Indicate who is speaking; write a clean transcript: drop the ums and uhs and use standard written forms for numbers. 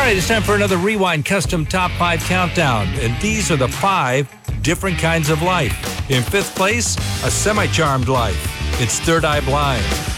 Speaker 1: right, it's time for another Rewind Custom Top 5 Countdown. And these are the 5 different kinds of life. In 5th place, a semi-charmed life. It's Third Eye Blind.